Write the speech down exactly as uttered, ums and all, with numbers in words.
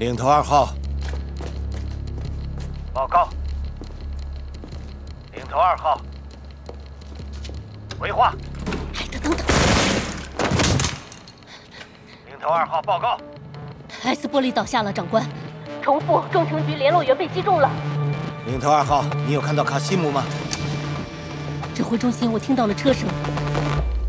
领头二号，报告。领头二号，回话。 艾德，等等。 领头二号，报告。 S玻璃倒下了，长官。重复，中情局联络员被击中了。 领头二号，你有看到卡西姆吗？ 指挥中心，我听到了车声。